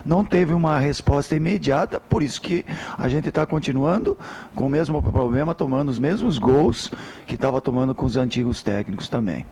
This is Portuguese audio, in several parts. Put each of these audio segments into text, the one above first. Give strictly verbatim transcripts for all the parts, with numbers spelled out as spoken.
não teve uma resposta imediata, por isso que a gente está continuando com o mesmo problema, tomando os mesmos gols que estava tomando com os antigos técnicos também.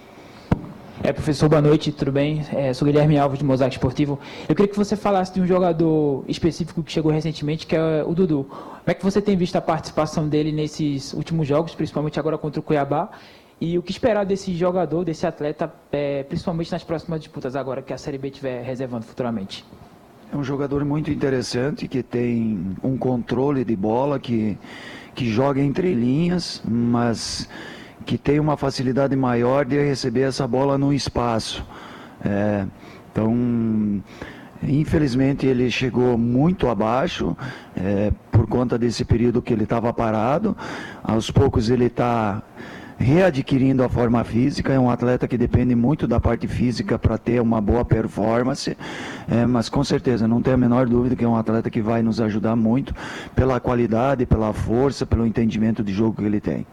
É, professor, boa noite, tudo bem? É, sou Guilherme Alves, do Mosaico Esportivo. Eu queria que você falasse de um jogador específico que chegou recentemente, que é o Dudu. Como é que você tem visto a participação dele nesses últimos jogos, principalmente agora contra o Cuiabá? E o que esperar desse jogador, desse atleta, é, principalmente nas próximas disputas agora que a Série B estiver reservando futuramente? É um jogador muito interessante, que tem um controle de bola, que, que joga entre linhas, mas que tem uma facilidade maior de receber essa bola no espaço. É, então, infelizmente, ele chegou muito abaixo, é, por conta desse período que ele estava parado. Aos poucos ele está readquirindo a forma física, é um atleta que depende muito da parte física para ter uma boa performance, é, mas com certeza, não tem a menor dúvida que é um atleta que vai nos ajudar muito pela qualidade, pela força, pelo entendimento de jogo que ele tem.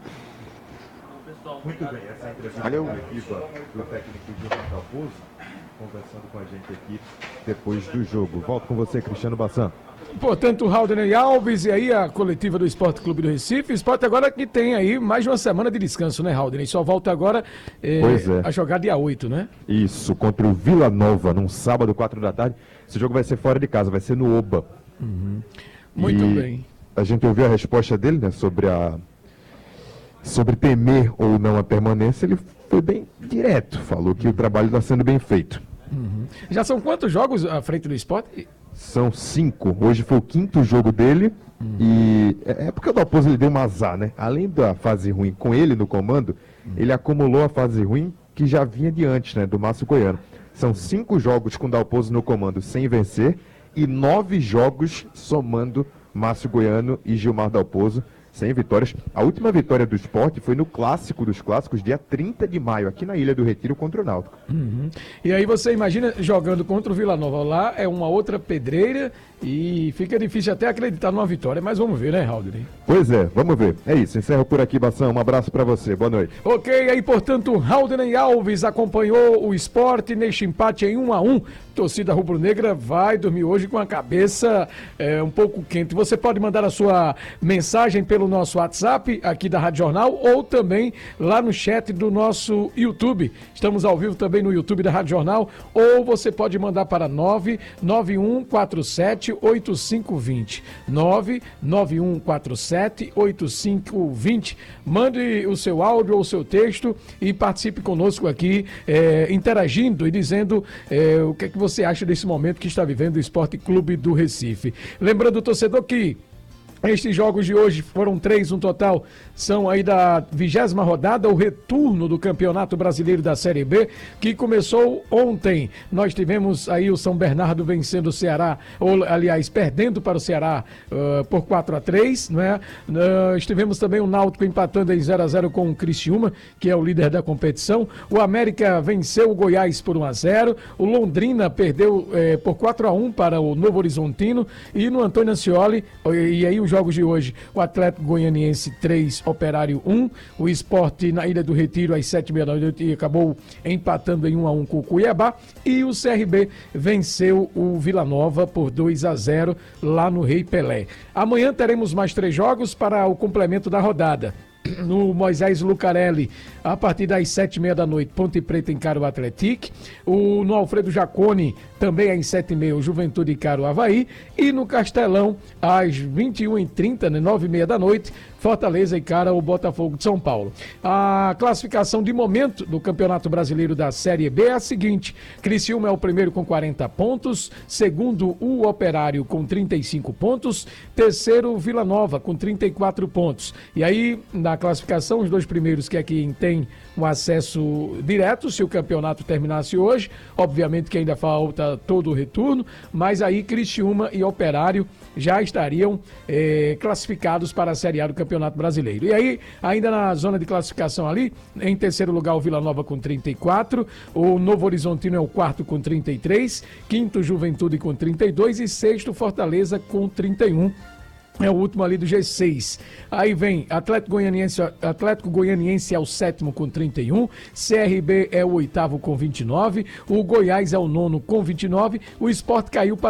Muito bem, essa é a entrevista coletiva do técnico Gilmar Dalpozo, conversando com a gente aqui depois do jogo. Volto com você, Cristiano Bassan. Portanto, o Haldney Alves e aí a coletiva do Esporte Clube do Recife. O Esporte agora que tem aí mais de uma semana de descanso, né, Haldney? Só volta agora eh, é. a jogar dia oito, né? Isso, contra o Vila Nova, num sábado, quatro da tarde. Esse jogo vai ser fora de casa, vai ser no Oba. Uhum. Muito e bem. A gente ouviu a resposta dele, né, sobre a... sobre temer ou não a permanência. Ele foi bem direto, falou que o trabalho está sendo bem feito. Uhum. Já são quantos jogos à frente do Esporte? São cinco. Hoje foi o quinto jogo dele. Uhum. E é porque o Dalpozo ele deu um azar, né? Além da fase ruim com ele no comando, uhum. ele acumulou a fase ruim que já vinha de antes, né? Do Márcio Goiano. São cinco jogos com o Dalpozo no comando sem vencer e nove jogos somando Márcio Goiano e Gilmar Dalpozo sem vitórias. A última vitória do Sport foi no Clássico dos Clássicos, dia trinta de maio, aqui na Ilha do Retiro, contra o Náutico. Uhum. E aí você imagina jogando contra o Vila Nova lá, é uma outra pedreira e fica difícil até acreditar numa vitória, mas vamos ver, né, Haldney? Pois é, vamos ver. É isso, encerro por aqui, Bação. Um abraço pra você, boa noite. Ok, aí portanto, Haldney Alves acompanhou o Sport neste empate em um a um. Torcida rubro-negra vai dormir hoje com a cabeça é, um pouco quente. Você pode mandar a sua mensagem pelo nosso WhatsApp aqui da Rádio Jornal ou também lá no chat do nosso YouTube. Estamos ao vivo também no YouTube da Rádio Jornal, ou você pode mandar para nove nove um quatro sete oito cinco dois zero. nove nove um quatro sete oito cinco dois zero. Mande o seu áudio ou o seu texto e participe conosco aqui, é, interagindo e dizendo é, o que é que você acha desse momento que está vivendo o Esporte Clube do Recife. Lembrando, torcedor, que estes jogos de hoje foram três no total, são aí da vigésima rodada, o retorno do Campeonato Brasileiro da Série B, que começou ontem. Nós tivemos aí o São Bernardo vencendo o Ceará, ou aliás, perdendo para o Ceará uh, por quatro a três, não é? Nós tivemos também o Náutico empatando em zero a zero com o Criciúma, que é o líder da competição. O América venceu o Goiás por um a zero, o Londrina perdeu eh, por quatro a um para o Novo Horizontino, e no Antônio Ascioli, e aí o jogos de hoje, o Atlético Goianiense três, Operário um, o Sport na Ilha do Retiro às sete e meia da noite acabou empatando em um a um com o Cuiabá, e o C R B venceu o Vila Nova por dois a zero lá no Rei Pelé. Amanhã teremos mais três jogos para o complemento da rodada. No Moisés Lucarelli, a partir das sete e meia da noite, Ponte Preta encara o Atlético. O, no Alfredo Jaconi, também às sete e meia, o Juventude encara o Avaí. E no Castelão, às vinte e uma e trinta, né, nove e meia da noite, Fortaleza encara o Botafogo de São Paulo. A classificação de momento do Campeonato Brasileiro da Série B é a seguinte: Criciúma é o primeiro com quarenta pontos, segundo o Operário com trinta e cinco pontos, terceiro Vila Nova com trinta e quatro pontos. E aí, na classificação, os dois primeiros que aqui tem um acesso direto, se o campeonato terminasse hoje, obviamente que ainda falta todo o retorno, mas aí Criciúma e Operário já estariam eh, classificados para a Série A do Campeonato Brasileiro. E aí, ainda na zona de classificação ali, em terceiro lugar o Vila Nova com trinta e quatro, o Novo Horizontino é o quarto com trinta e três, quinto Juventude com trinta e dois e sexto Fortaleza com trinta e um. É o último ali do G seis. Aí vem Atlético Goianiense, Atlético Goianiense é o sétimo com trinta e um, C R B é o oitavo com vinte e nove, o Goiás é o nono com vinte e nove, o Sport caiu para